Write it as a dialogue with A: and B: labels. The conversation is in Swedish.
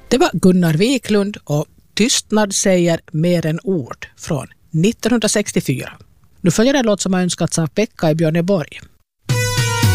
A: Det var Gunnar Wiklund och Tystnad säger mer än ord från 1964. Nu följer en låt som har önskats av Pekka i Björneborg.